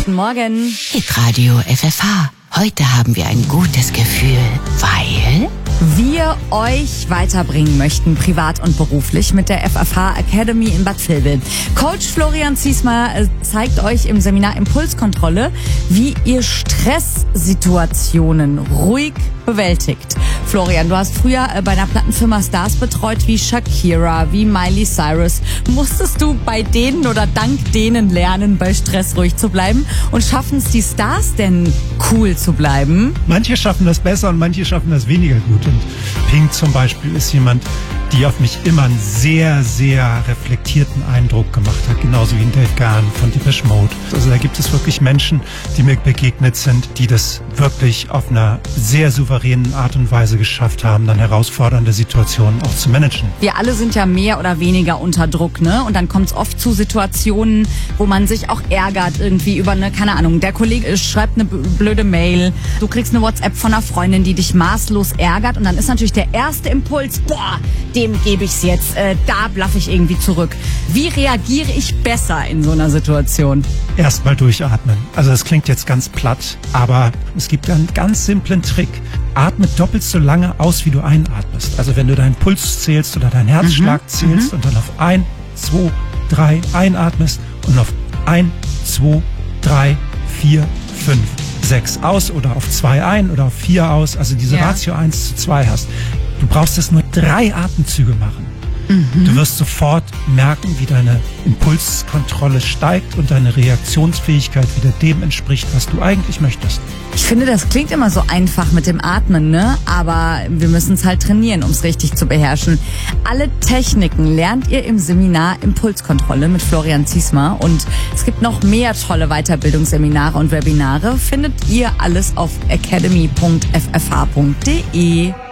Guten Morgen. Hitradio FFH. Heute haben wir ein gutes Gefühl, weil wir euch weiterbringen möchten, privat und beruflich, mit der FFH Academy in Bad Vilbel. Coach Florian Ziesmer zeigt euch im Seminar Impulskontrolle, wie ihr Stresssituationen ruhig bewältigt. Florian, du hast früher bei einer Plattenfirma Stars betreut wie Shakira, wie Miley Cyrus. Musstest du bei denen oder dank denen lernen, bei Stress ruhig zu bleiben? Und schaffen es die Stars denn cool zu bleiben? Manche schaffen das besser und manche schaffen das weniger gut. Und Pink zum Beispiel ist jemand, die auf mich immer einen sehr, sehr reflektierten Eindruck gemacht hat. Genauso wie ein Dave Gahan von Depeche Mode. Also da gibt es wirklich Menschen, die mir begegnet sind, die das wirklich auf einer sehr souveränen Art und Weise geschafft haben, dann herausfordernde Situationen auch zu managen. Wir alle sind ja mehr oder weniger unter Druck, ne? Und dann kommt es oft zu Situationen, wo man sich auch ärgert irgendwie über eine, keine Ahnung, der Kollege schreibt eine blöde Mail, du kriegst eine WhatsApp von einer Freundin, die dich maßlos ärgert und dann ist natürlich der erste Impuls, boah, dem gebe ich's jetzt, da blaffe ich irgendwie zurück. Wie reagiere ich besser in so einer Situation? Erstmal durchatmen. Also das klingt jetzt ganz platt, aber es gibt einen ganz simplen Trick. Atme doppelt so lange aus, wie du einatmest. Also wenn du deinen Puls zählst oder deinen Herzschlag zählst und dann auf 1, 2, 3 einatmest und auf 1, 2, 3, 4, 5, 6 aus oder auf 2 ein oder auf 4 aus. Also diese Ratio 1:2 hast. Du brauchst es nur 3 Atemzüge machen. Du wirst sofort merken, wie deine Impulskontrolle steigt und deine Reaktionsfähigkeit wieder dem entspricht, was du eigentlich möchtest. Ich finde, das klingt immer so einfach mit dem Atmen, ne? Aber wir müssen es halt trainieren, um es richtig zu beherrschen. Alle Techniken lernt ihr im Seminar Impulskontrolle mit Florian Ziesmer. Und es gibt noch mehr tolle Weiterbildungsseminare und Webinare. Findet ihr alles auf academy.ffh.de.